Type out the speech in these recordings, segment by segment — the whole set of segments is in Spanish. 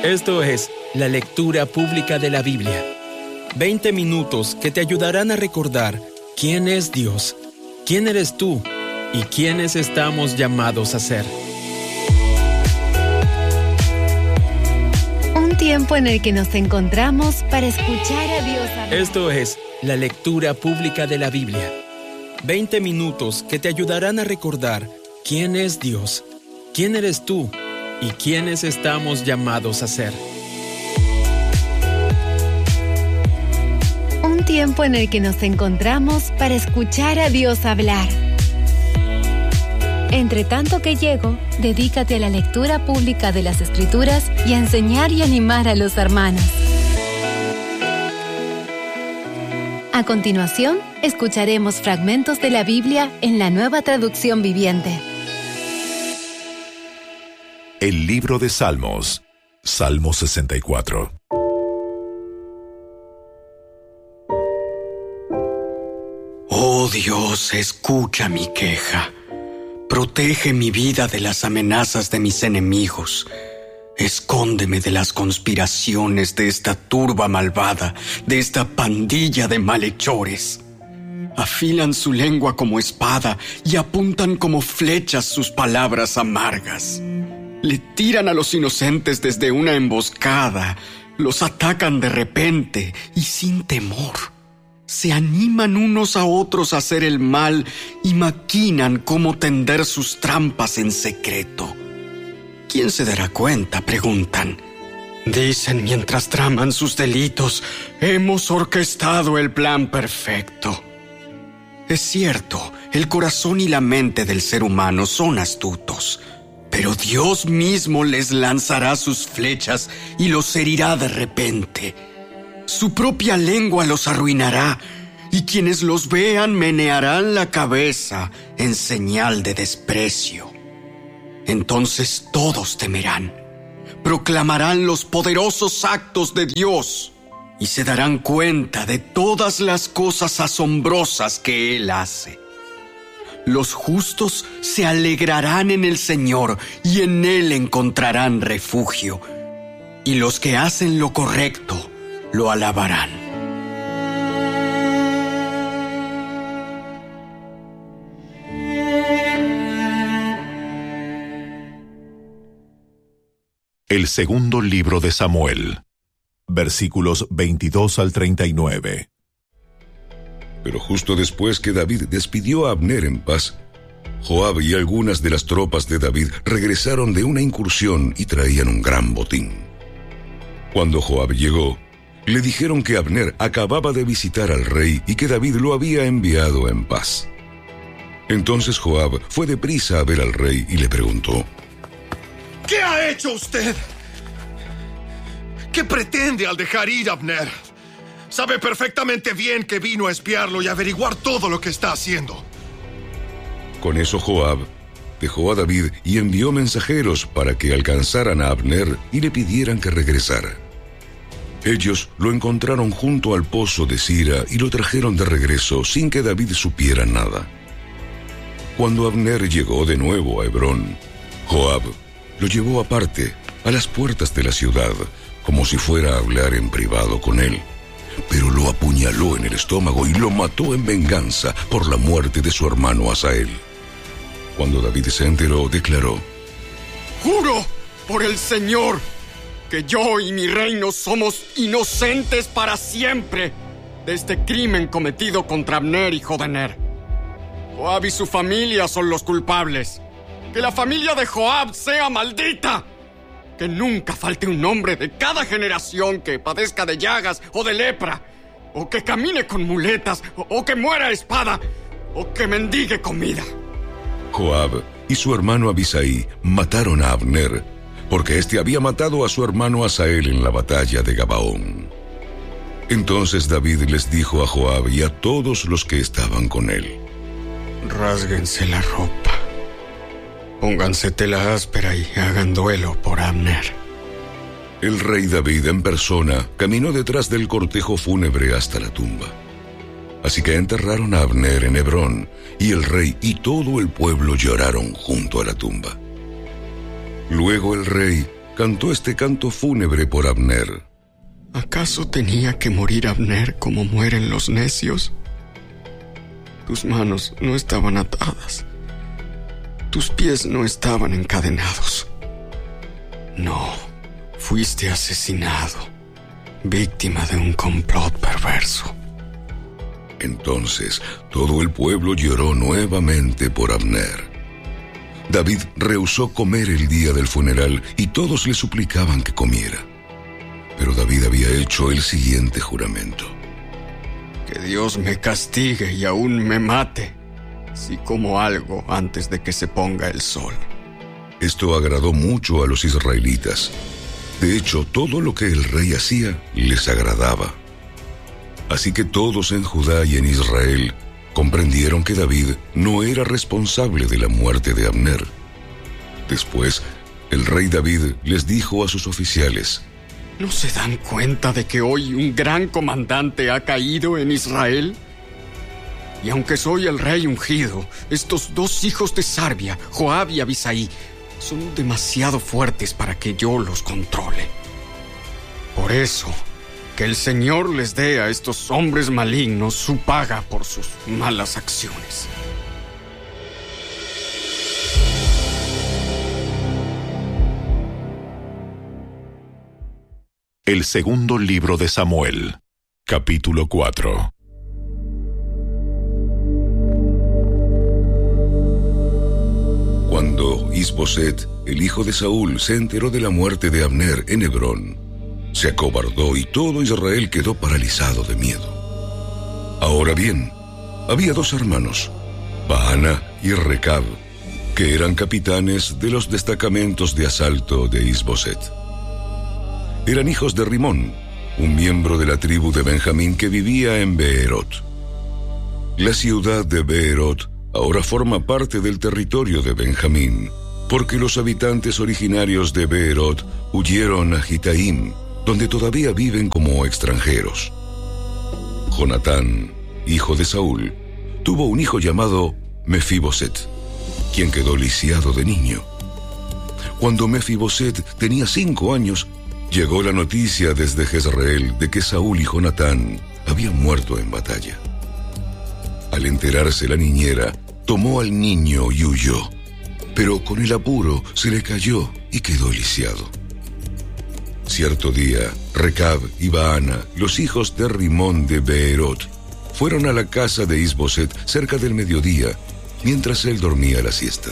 Esto es la lectura pública de la Biblia. 20 minutos que te ayudarán a recordar quién es Dios, quién eres tú y quiénes estamos llamados a ser. Un tiempo en el que nos encontramos para escuchar a Dios hablar. Esto es la lectura pública de la Biblia. 20 minutos que te ayudarán a recordar quién es Dios, quién eres tú y quiénes estamos llamados a ser. Un tiempo en el que nos encontramos para escuchar a Dios hablar. Entre tanto que llego, dedícate a la lectura pública de las Escrituras y a enseñar y animar a los hermanos. A continuación, escucharemos fragmentos de la Biblia en la Nueva Traducción Viviente. El libro de Salmos, Salmo 64. Oh Dios, escucha mi queja. Protege mi vida de las amenazas de mis enemigos. Escóndeme de las conspiraciones de esta turba malvada, de esta pandilla de malhechores. Afilan su lengua como espada y apuntan como flechas sus palabras amargas. Le tiran a los inocentes desde una emboscada, los atacan de repente y sin temor. Se animan unos a otros a hacer el mal y maquinan cómo tender sus trampas en secreto. ¿Quién se dará cuenta?, preguntan. Dicen mientras traman sus delitos, hemos orquestado el plan perfecto. Es cierto, el corazón y la mente del ser humano son astutos, pero Dios mismo les lanzará sus flechas y los herirá de repente. Su propia lengua los arruinará, y quienes los vean menearán la cabeza en señal de desprecio. Entonces todos temerán, proclamarán los poderosos actos de Dios y se darán cuenta de todas las cosas asombrosas que Él hace. Los justos se alegrarán en el Señor y en Él encontrarán refugio, y los que hacen lo correcto lo alabarán. El segundo libro de Samuel, versículos 22 al 39. Pero justo después que David despidió a Abner en paz, Joab y algunas de las tropas de David regresaron de una incursión y traían un gran botín. Cuando Joab llegó, le dijeron que Abner acababa de visitar al rey y que David lo había enviado en paz. Entonces Joab fue deprisa a ver al rey y le preguntó: ¿Qué ha hecho usted? ¿Qué pretende al dejar ir a Abner? Sabe perfectamente bien que vino a espiarlo y averiguar todo lo que está haciendo. Con eso Joab dejó a David y envió mensajeros para que alcanzaran a Abner y le pidieran que regresara. Ellos lo encontraron junto al pozo de Sira y lo trajeron de regreso sin que David supiera nada. Cuando Abner llegó de nuevo a Hebrón, Joab lo llevó aparte, a las puertas de la ciudad, como si fuera a hablar en privado con él. Pero lo apuñaló en el estómago y lo mató en venganza por la muerte de su hermano Asael. Cuando David se enteró, declaró: Juro por el Señor que yo y mi reino somos inocentes para siempre de este crimen cometido contra Abner, hijo de Ner. Joab y su familia son los culpables. ¡Que la familia de Joab sea maldita! Que nunca falte un hombre de cada generación que padezca de llagas o de lepra, o que camine con muletas, o que muera a espada, o que mendigue comida. Joab y su hermano Abisai mataron a Abner, porque éste había matado a su hermano Asael en la batalla de Gabaón. Entonces David les dijo a Joab y a todos los que estaban con él: Rásguense la ropa, pónganse tela áspera y hagan duelo por Abner. El rey David en persona caminó detrás del cortejo fúnebre hasta la tumba. Así que enterraron a Abner en Hebrón, y el rey y todo el pueblo lloraron junto a la tumba. Luego el rey cantó este canto fúnebre por Abner. ¿Acaso tenía que morir Abner como mueren los necios? Tus manos no estaban atadas. Tus pies no estaban encadenados. No, fuiste asesinado, víctima de un complot perverso. Entonces todo el pueblo lloró nuevamente por Abner. David rehusó comer el día del funeral y todos le suplicaban que comiera. Pero David había hecho el siguiente juramento: Que Dios me castigue y aún me mate si como algo antes de que se ponga el sol. Esto agradó mucho a los israelitas. De hecho, todo lo que el rey hacía les agradaba. Así que todos en Judá y en Israel comprendieron que David no era responsable de la muerte de Abner. Después, el rey David les dijo a sus oficiales: ¿No se dan cuenta de que hoy un gran comandante ha caído en Israel? Y aunque soy el rey ungido, estos dos hijos de Sarbia, Joab y Abisai, son demasiado fuertes para que yo los controle. Por eso, que el Señor les dé a estos hombres malignos su paga por sus malas acciones. El segundo libro de Samuel, capítulo 4. Cuando Isboset, el hijo de Saúl, se enteró de la muerte de Abner en Hebrón, se acobardó y todo Israel quedó paralizado de miedo. Ahora bien, había dos hermanos, Baana y Recab, que eran capitanes de los destacamentos de asalto de Isboset. Eran hijos de Rimón, un miembro de la tribu de Benjamín que vivía en Beerot. La ciudad de Beerot ahora forma parte del territorio de Benjamín, porque los habitantes originarios de Beerot huyeron a Gitaim, donde todavía viven como extranjeros. Jonatán, hijo de Saúl, tuvo un hijo llamado Mefiboset, quien quedó lisiado de niño. Cuando Mefiboset tenía 5 años, llegó la noticia desde Jezreel de que Saúl y Jonatán habían muerto en batalla. Al enterarse la niñera, tomó al niño y huyó, pero con el apuro se le cayó y quedó lisiado. Cierto día, Recab y Baana, los hijos de Rimón de Beerot, fueron a la casa de Isboset cerca del mediodía, mientras él dormía la siesta.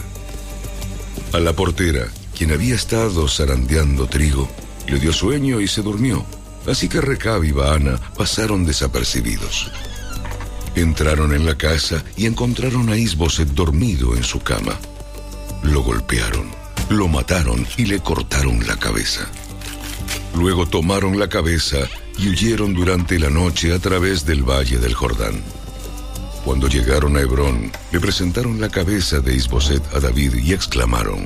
A la portera, quien había estado zarandeando trigo, le dio sueño y se durmió, así que Recab y Baana pasaron desapercibidos. Entraron en la casa y encontraron a Isboset dormido en su cama. Lo golpearon, lo mataron y le cortaron la cabeza. Luego tomaron la cabeza y huyeron durante la noche a través del valle del Jordán. Cuando llegaron a Hebrón, le presentaron la cabeza de Isboset a David y exclamaron: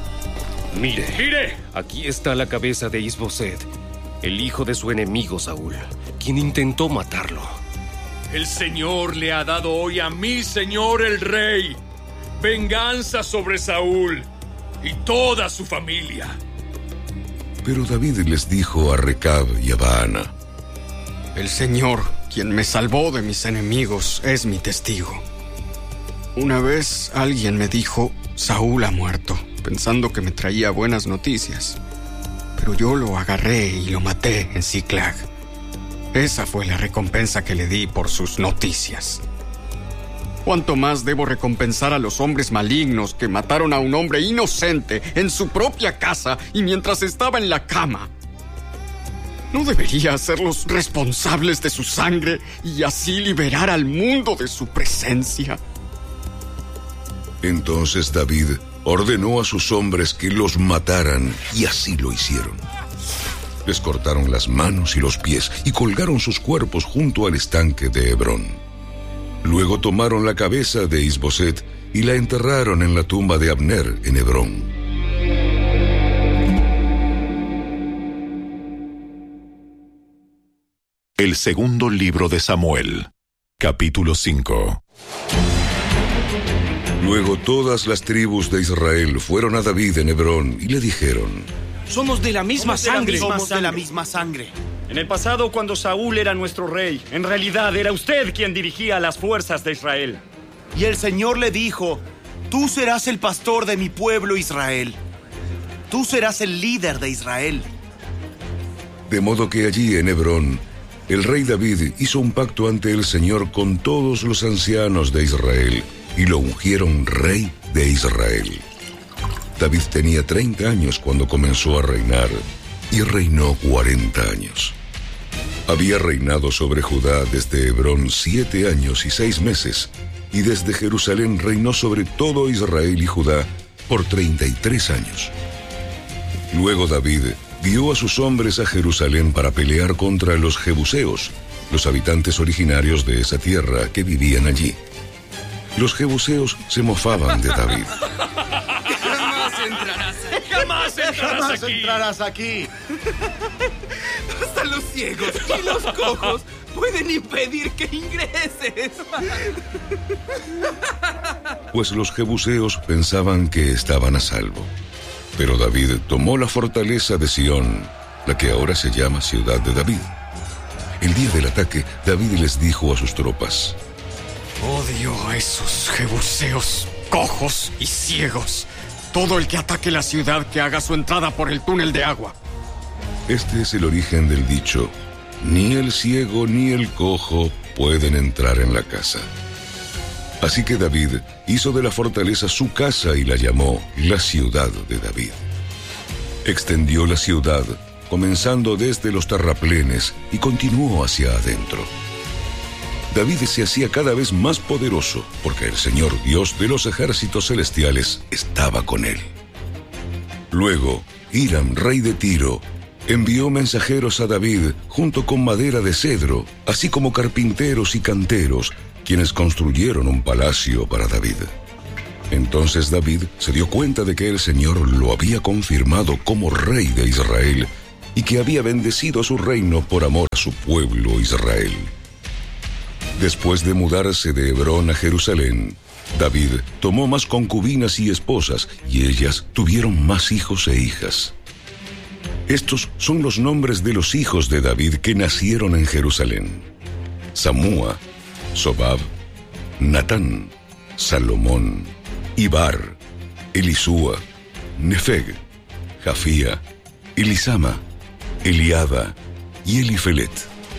Mire, aquí está la cabeza de Isboset, el hijo de su enemigo Saúl, quien intentó matarlo. El Señor le ha dado hoy a mi señor el rey venganza sobre Saúl y toda su familia. Pero David les dijo a Recab y a Baana: El Señor, quien me salvó de mis enemigos, es mi testigo. Una vez alguien me dijo: Saúl ha muerto, pensando que me traía buenas noticias. Pero yo lo agarré y lo maté en Ziklag. Esa fue la recompensa que le di por sus noticias. ¿Cuánto más debo recompensar a los hombres malignos que mataron a un hombre inocente en su propia casa y mientras estaba en la cama? ¿No debería hacerlos responsables de su sangre y así liberar al mundo de su presencia? Entonces David ordenó a sus hombres que los mataran, y así lo hicieron. Les cortaron las manos y los pies y colgaron sus cuerpos junto al estanque de Hebrón. Luego tomaron la cabeza de Isboset y la enterraron en la tumba de Abner en Hebrón. El segundo libro de Samuel, capítulo 5. Luego todas las tribus de Israel fueron a David en Hebrón y le dijeron: Somos de la misma sangre. Somos de la misma sangre. En el pasado, cuando Saúl era nuestro rey, en realidad era usted quien dirigía las fuerzas de Israel. Y el Señor le dijo: tú serás el pastor de mi pueblo Israel. Tú serás el líder de Israel. De modo que allí en Hebrón, el rey David hizo un pacto ante el Señor con todos los ancianos de Israel y lo ungieron rey de Israel. David tenía 30 años cuando comenzó a reinar y reinó 40 años. Había reinado sobre Judá desde Hebrón 7 años y 6 meses, y desde Jerusalén reinó sobre todo Israel y Judá por 33 años. Luego David guió a sus hombres a Jerusalén para pelear contra los jebuseos, los habitantes originarios de esa tierra que vivían allí. Los jebuseos se mofaban de David. Jamás entrarás aquí. Hasta los ciegos y los cojos pueden impedir que ingreses. Pues los jebuseos pensaban que estaban a salvo. Pero David tomó la fortaleza de Sión, la que ahora se llama Ciudad de David. El día del ataque, David les dijo a sus tropas: odio a esos jebuseos cojos y ciegos. Todo el que ataque la ciudad, que haga su entrada por el túnel de agua. Este es el origen del dicho: ni el ciego ni el cojo pueden entrar en la casa. Así que David hizo de la fortaleza su casa y la llamó la Ciudad de David. Extendió la ciudad, comenzando desde los terraplenes, y continuó hacia adentro. David se hacía cada vez más poderoso, porque el Señor Dios de los ejércitos celestiales estaba con él. Luego, Hiram, rey de Tiro, envió mensajeros a David junto con madera de cedro, así como carpinteros y canteros, quienes construyeron un palacio para David. Entonces David se dio cuenta de que el Señor lo había confirmado como rey de Israel y que había bendecido su reino por amor a su pueblo Israel. Después de mudarse de Hebrón a Jerusalén, David tomó más concubinas y esposas, y ellas tuvieron más hijos e hijas. Estos son los nombres de los hijos de David que nacieron en Jerusalén: Samúa, Sobab, Natán, Salomón, Ibar, Elisúa, Nefeg, Jafía, Elisama, Eliada y Elifelet.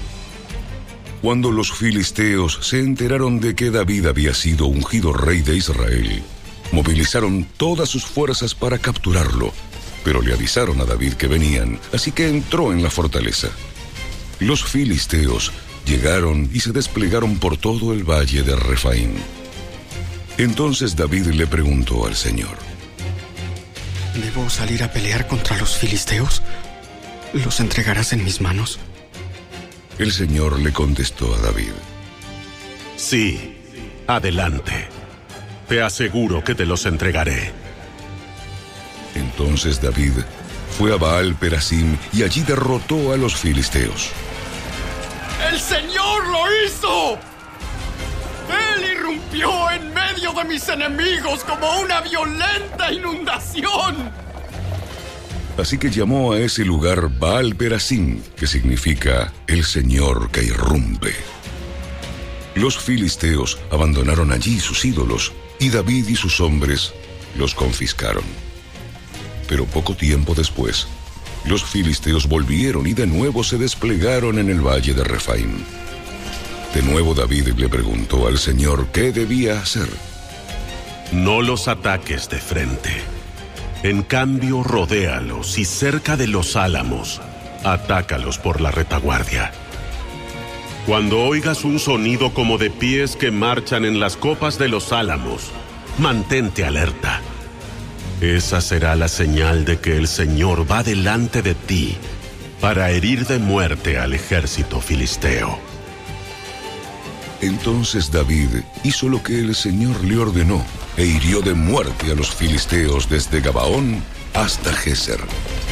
Cuando los filisteos se enteraron de que David había sido ungido rey de Israel, movilizaron todas sus fuerzas para capturarlo, pero le avisaron a David que venían, así que entró en la fortaleza. Los filisteos llegaron y se desplegaron por todo el valle de Refaim. Entonces David le preguntó al Señor: ¿debo salir a pelear contra los filisteos? ¿Los entregarás en mis manos? El Señor le contestó a David: sí, adelante. Te aseguro que te los entregaré. Entonces David fue a Baal Perasim y allí derrotó a los filisteos. ¡El Señor lo hizo! Él irrumpió en medio de mis enemigos como una violenta inundación. Así que llamó a ese lugar Baal Perasim, que significa el Señor que irrumpe. Los filisteos abandonaron allí sus ídolos, y David y sus hombres los confiscaron. Pero poco tiempo después, los filisteos volvieron y de nuevo se desplegaron en el valle de Refaim. De nuevo David le preguntó al Señor qué debía hacer. No los ataques de frente. En cambio, rodéalos y cerca de los álamos, atácalos por la retaguardia. Cuando oigas un sonido como de pies que marchan en las copas de los álamos, mantente alerta. Esa será la señal de que el Señor va delante de ti para herir de muerte al ejército filisteo. Entonces David hizo lo que el Señor le ordenó e hirió de muerte a los filisteos desde Gabaón hasta Géser.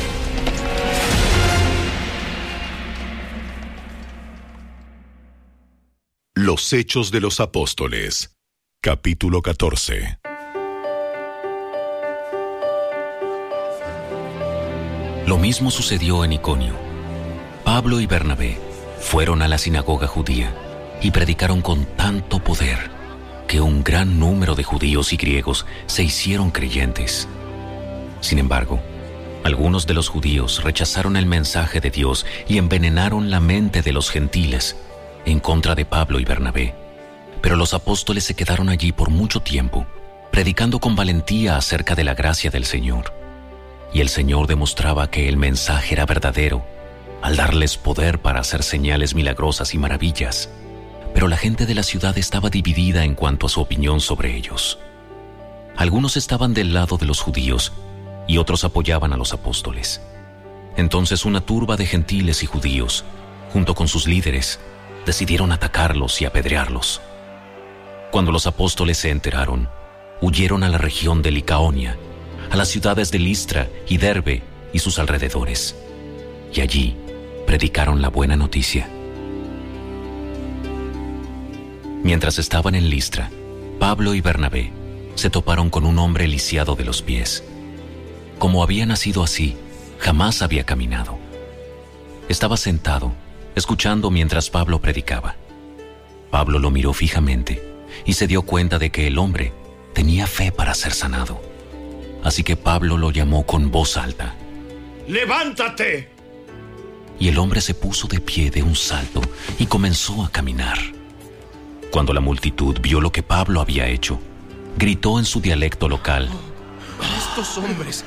Los Hechos de los Apóstoles, capítulo 14. Lo mismo sucedió en Iconio. Pablo y Bernabé fueron a la sinagoga judía y predicaron con tanto poder que un gran número de judíos y griegos se hicieron creyentes. Sin embargo, algunos de los judíos rechazaron el mensaje de Dios y envenenaron la mente de los gentiles en contra de Pablo y Bernabé. Pero los apóstoles se quedaron allí por mucho tiempo, predicando con valentía acerca de la gracia del Señor. Y el Señor demostraba que el mensaje era verdadero, al darles poder para hacer señales milagrosas y maravillas. Pero la gente de la ciudad estaba dividida en cuanto a su opinión sobre ellos. Algunos estaban del lado de los judíos y otros apoyaban a los apóstoles. Entonces una turba de gentiles y judíos, junto con sus líderes, decidieron atacarlos y apedrearlos. Cuando los apóstoles se enteraron, huyeron a la región de Licaonia, a las ciudades de Listra y Derbe y sus alrededores, y allí predicaron la buena noticia. Mientras estaban en Listra, Pablo y Bernabé se toparon con un hombre lisiado de los pies. Como había nacido así, jamás había caminado. Estaba sentado, escuchando mientras Pablo predicaba. Pablo lo miró fijamente y se dio cuenta de que el hombre tenía fe para ser sanado. Así que Pablo lo llamó con voz alta. ¡Levántate! Y el hombre se puso de pie de un salto y comenzó a caminar. Cuando la multitud vio lo que Pablo había hecho, gritó en su dialecto local: Estos hombres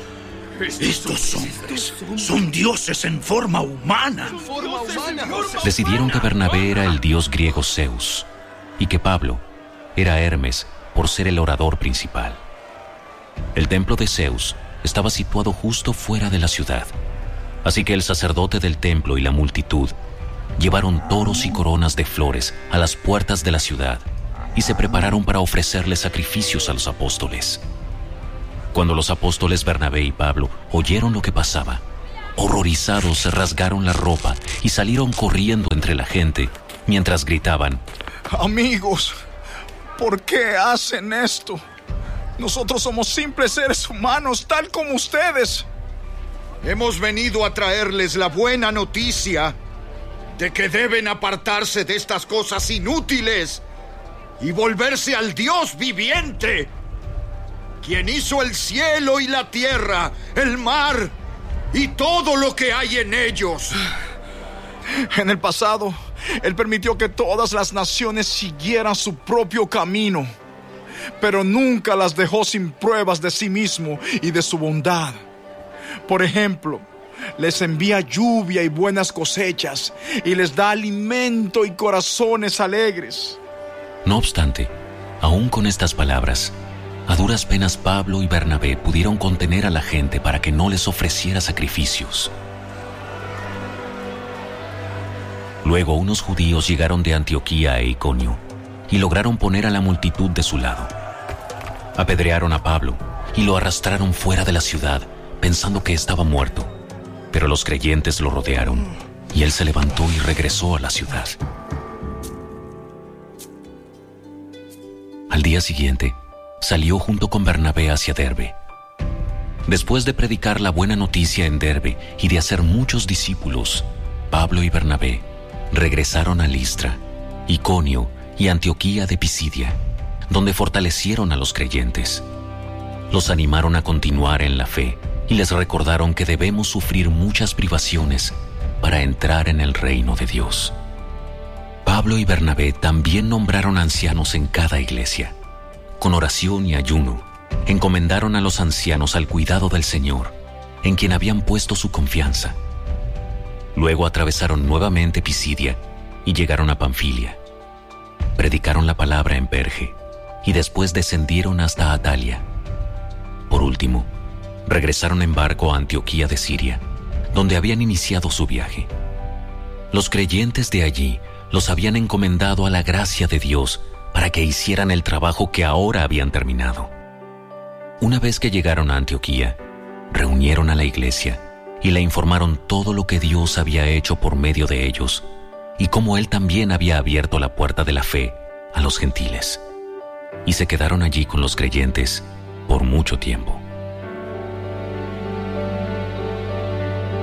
son dioses en forma humana. Decidieron que Bernabé era el dios griego Zeus y que Pablo era Hermes por ser el orador principal. El templo de Zeus estaba situado justo fuera de la ciudad, así que el sacerdote del templo y la multitud llevaron toros y coronas de flores a las puertas de la ciudad y se prepararon para ofrecerle sacrificios a los apóstoles. Cuando los apóstoles Bernabé y Pablo oyeron lo que pasaba, horrorizados se rasgaron la ropa y salieron corriendo entre la gente mientras gritaban: Amigos, ¿por qué hacen esto? Nosotros somos simples seres humanos, tal como ustedes. Hemos venido a traerles la buena noticia de que deben apartarse de estas cosas inútiles y volverse al Dios viviente, quien hizo el cielo y la tierra, el mar y todo lo que hay en ellos. En el pasado, Él permitió que todas las naciones siguieran su propio camino, pero nunca las dejó sin pruebas de sí mismo y de su bondad. Por ejemplo, les envía lluvia y buenas cosechas, y les da alimento y corazones alegres. No obstante, aún con estas palabras, a duras penas Pablo y Bernabé pudieron contener a la gente para que no les ofreciera sacrificios. Luego unos judíos llegaron de Antioquía e Iconio y lograron poner a la multitud de su lado. Apedrearon a Pablo y lo arrastraron fuera de la ciudad, pensando que estaba muerto. Pero los creyentes lo rodearon y él se levantó y regresó a la ciudad. Al día siguiente, salió junto con Bernabé hacia Derbe. Después de predicar la buena noticia en Derbe y de hacer muchos discípulos, Pablo y Bernabé regresaron a Listra, Iconio y Antioquía de Pisidia, donde fortalecieron a los creyentes. Los animaron a continuar en la fe y les recordaron que debemos sufrir muchas privaciones para entrar en el reino de Dios. Pablo y Bernabé también nombraron ancianos en cada iglesia. Con oración y ayuno, encomendaron a los ancianos al cuidado del Señor, en quien habían puesto su confianza. Luego atravesaron nuevamente Pisidia y llegaron a Panfilia. Predicaron la palabra en Perge y después descendieron hasta Atalia. Por último, regresaron en barco a Antioquía de Siria, donde habían iniciado su viaje. Los creyentes de allí los habían encomendado a la gracia de Dios para que hicieran el trabajo que ahora habían terminado. Una vez que llegaron a Antioquía, reunieron a la iglesia y le informaron todo lo que Dios había hecho por medio de ellos y cómo Él también había abierto la puerta de la fe a los gentiles. Y se quedaron allí con los creyentes por mucho tiempo.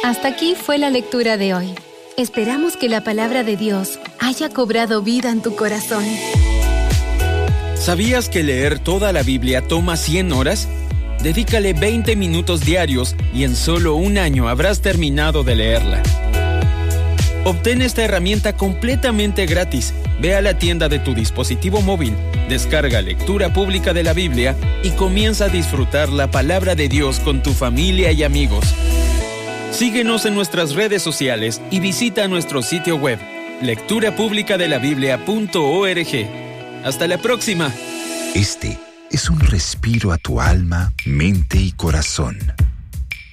Hasta aquí fue la lectura de hoy. Esperamos que la palabra de Dios haya cobrado vida en tu corazón. ¿Sabías que leer toda la Biblia toma 100 horas? Dedícale 20 minutos diarios y en solo un año habrás terminado de leerla. Obtén esta herramienta completamente gratis. Ve a la tienda de tu dispositivo móvil, descarga Lectura Pública de la Biblia y comienza a disfrutar la palabra de Dios con tu familia y amigos. Síguenos en nuestras redes sociales y visita nuestro sitio web, lecturapublicadelabiblia.org. ¡Hasta la próxima! Este es un respiro a tu alma, mente y corazón.